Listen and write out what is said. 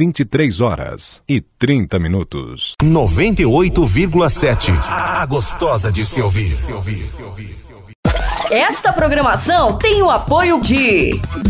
23h30. 98,7. A gostosa de se ouvir. Esta programação tem o apoio de